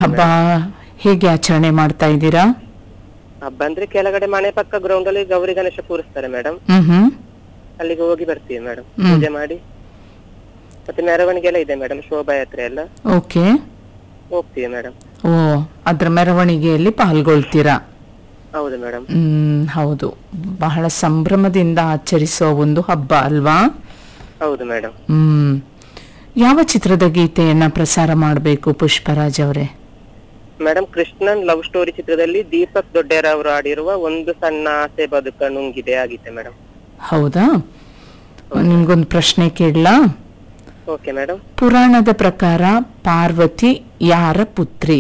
ಹಬ್ಬ ಹೇಗೆ ಆಚರಣೆ ಮಾಡ್ತಾ ಇದ್ದೀರಾ? ಹಬ್ಬ ಅಂದ್ರೆ ಕೆಳಗಡೆ ಮನೆ ಪಕ್ಕ ಗ್ರೌಂಡ್ ಅಲ್ಲಿ ಗೌರಿ ಗಣೇಶ ಕೂರಿಸ್ತಾರೆ ಮೇಡಮ್. ಹ್ಮ್. ಅಲ್ಲಿಗೆ ಹೋಗಿ ಬರ್ತೀವಿ ಮೇಡಮ್, ಪೂಜೆ ಮಾಡಿ. ಮತ್ತೆ ಮೆರವಣಿಗೆ ಎಲ್ಲ ಇದೆ ಮೇಡಮ್, ಶೋಭಾಯಾತ್ರೆ ಎಲ್ಲ. ಓಕೆ. ಹೋಗ್ತೀವಿ ಮೇಡಮ್. ಓ, ಅದ್ರ ಮೆರವಣಿಗೆಯಲ್ಲಿ ಪಾಲ್ಗೊಳ್ತೀರಾ? ಹೌದು ಮೇಡಮ್. ಹೌದು, ಬಹಳ ಸಂಭ್ರಮದಿಂದ ಆಚರಿಸುವ ಒಂದು ಹಬ್ಬ ಅಲ್ವಾ? ಹೌದು ಮೇಡಮ್. ಯಾವ ಚಿತ್ರದ ಗೀತೆಯನ್ನ ಪ್ರಸಾರ ಮಾಡಬೇಕು ಪುಷ್ಪರಾಜ್ ಅವರೇ? ಮೇಡಮ್, ಕೃಷ್ಣನ್ ಲವ್ ಸ್ಟೋರಿ ಚಿತ್ರದಲ್ಲಿ ದೀಪಕ್ ದೊಡ್ಡೇರ ಅವರು ಆಡಿರುವ ಒಂದು ಸಣ್ಣ ಆಸೆ ಬದುಕ ನುಂಗಿದೆ ಆಗಿದೆ ಮೇಡಮ್. ಹೌದಾ? ನಿಮ್ಗೊಂದು ಪ್ರಶ್ನೆ ಕೇಳಲಾ? Okay madam. ಪುರಾಣದ ಪ್ರಕಾರ ಪಾರ್ವತಿ ಯಾರ ಪುತ್ರಿ?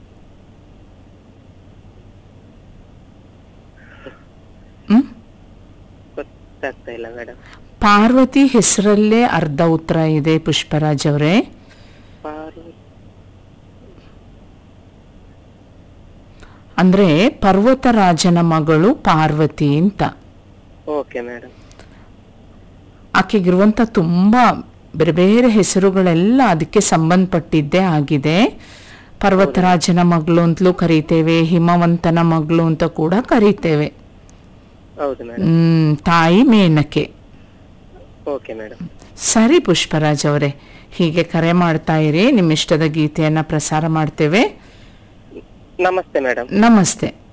ಗೊತ್ತಾಗ್ತಾ ಇಲ್ಲ ಮೇಡಮ್. ಪಾರ್ವತಿ ಹೆಸರಲ್ಲೇ ಅರ್ಧ ಉತ್ತರ ಇದೆ ಪುಷ್ಪರಾಜ್ ಅವರೇ. ಅಂದ್ರೆ ಪರ್ವತರಾಜನ ಮಗಳು ಪಾರ್ವತಿ ಅಂತ. Okay madam. ಆಕೆಗಿರುವಂತ ತುಂಬಾ ಬೇರೆ ಬೇರೆ ಹೆಸರುಗಳೆಲ್ಲ ಅದಕ್ಕೆ ಸಂಬಂಧಪಟ್ಟಿದ್ದೇ ಆಗಿದೆ. ಪರ್ವತರಾಜನ ಮಗಳು ಅಂತಲೂ ಕರೀತೇವೆ, ಹಿಮವಂತನ ಮಗಳು ಅಂತ ಕೂಡ ಕರೀತೇವೆ. ತಾಯಿ ಮೇನಕೆ. Okay madam. ಸರಿ ಪುಷ್ಪರಾಜ್ ಅವರೇ, ಹೀಗೆ ಕರೆ ಮಾಡ್ತಾ ಇರಿ, ನಿಮ್ಮ ಇಷ್ಟದ ಗೀತೆಯನ್ನ ಪ್ರಸಾರ ಮಾಡ್ತೇವೆ. ನಮಸ್ತೆ ಮೇಡಮ್. ನಮಸ್ತೆ.